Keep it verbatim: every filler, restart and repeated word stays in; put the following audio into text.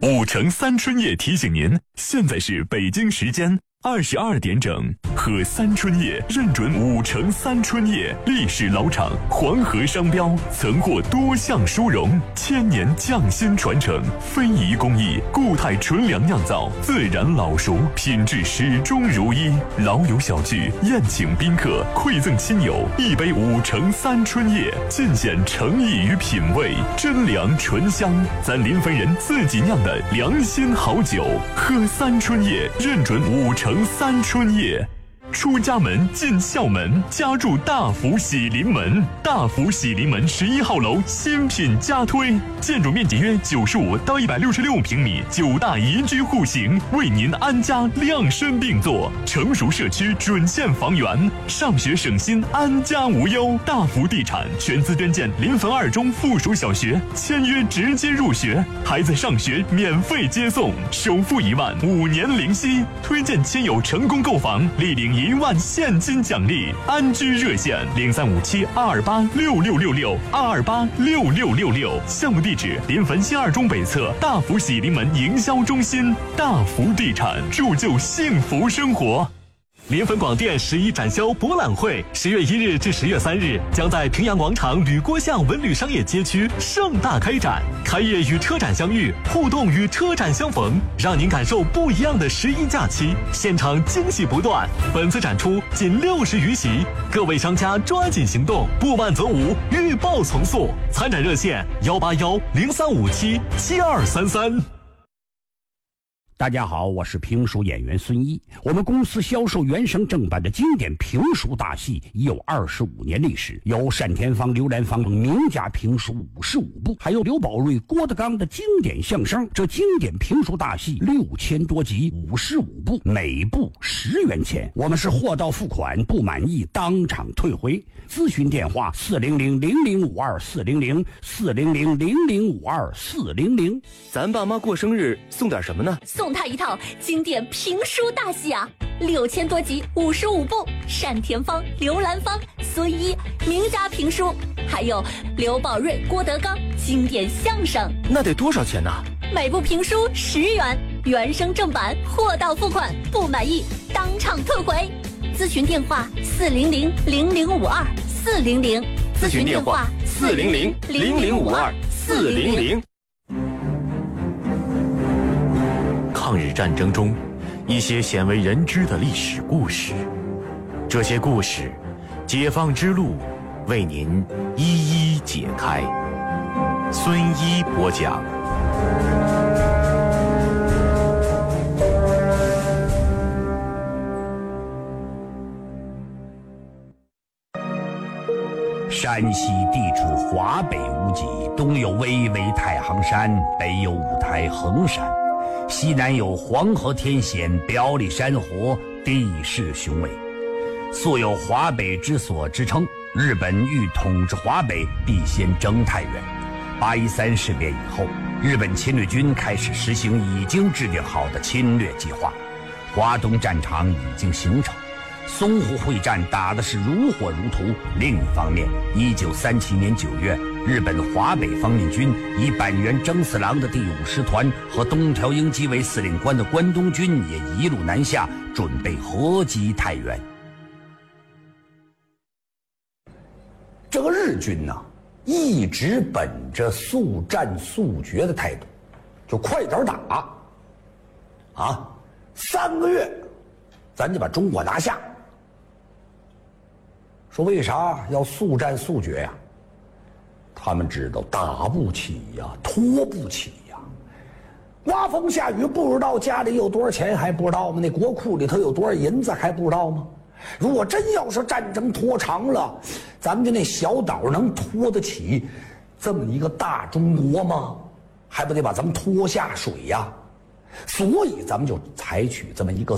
五城三春夜提醒您，现在是北京时间二十二点整，喝三春叶认准五城三春叶，历史老厂，黄河商标，曾获多项殊荣，千年匠心传承，非遗工艺，固态纯粮酿造，自然老熟，品质始终如一。老友小聚，宴请宾客，馈赠亲友，一杯五城三春叶，尽显诚意与品味，真粮醇香，咱临汾人自己酿的良心好酒，喝三春叶认准五城三春叶。出家门进校门，家住大福喜临门。大福喜临门十一号楼新品加推，建筑面积约九十五到一百六十六平米，九大宜居户型，为您安家量身定做。成熟社区准现房源，上学省心，安家无忧。大福地产全资捐建临汾二中附属小学，签约直接入学，孩子上学免费接送，首付一万，五年零息。推荐亲友成功购房，立领一万现金奖励。安居热线零三五七二二八六六六六二二八六六六六。项目地址临汾新二中北侧大福喜临门营销中心。大福地产，铸就幸福生活。临汾广电十一展销博览会十月一日至十月三日将在平阳广场吕郭巷文旅商业街区盛大开展，开业与车展相遇，互动与车展相逢，让您感受不一样的十一假期，现场惊喜不断。本次展出仅六十余席，各位商家抓紧行动，不慢则无，预报从速。参展热线幺八幺零三五七七二三三。 大家好，我是评书演员孙一。我们公司销售原声正版的经典评书大戏已有二十五年历史，有单田芳、刘兰芳等名家评书五十五部，还有刘宝瑞、郭德纲的经典相声。这经典评书大戏六千多集，五十五部，每部十元钱。我们是货到付款，不满意当场退回。咨询电话四零零零零五二四零零四零零零零五二四零零。 咱爸妈过生日送点什么呢？ 送他一套经典评书大戏啊，六千多集，五十五部，单田芳、刘兰芳、孙一名家评书，还有刘宝瑞、郭德纲经典相声。 那得多少钱呢？ 每部评书十元，原声正版，货到付款，不满意当场退回。咨询电话四零零零零五二四零零， 咨询电话四零零零零五二四零零。 抗日战争中，一些鲜为人知的历史故事，这些故事，解放之路为您一一解开。孙一播讲。 山西地处华北无极，东有巍巍太行山，北有五台衡山，西南有黄河天险，表里山河，地势雄伟，素有华北之所之称。日本欲统治华北，必先征太原。八一三事变以后，日本侵略军开始实行已经制定好的侵略计划，华东战场已经形成，淞沪会战打的是如火如荼。另一方面，一九三七年九月，日本华北方面军以板垣征四郎的第五师团和东条英机为司令官的关东军也一路南下，准备合击太原。这个日军呢、啊，一直本着速战速决的态度，就快点打啊，三个月咱就把中国拿下。说为啥要速战速决呀？他们知道打不起呀，拖不起呀。刮风下雨不知道家里有多少钱还不知道吗？那国库里头有多少银子还不知道吗？如果真要是战争拖长了，咱们就那小岛能拖得起这么一个大中国吗？还不得把咱们拖下水呀？所以咱们就采取这么一个